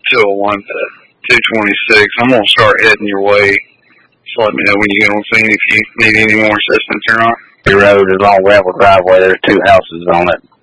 201 to 226. I'm going to start heading your way. Just let me know when you get on scene if you need any more assistance or not. The road is a long gravel driveway. There's 2 houses on it.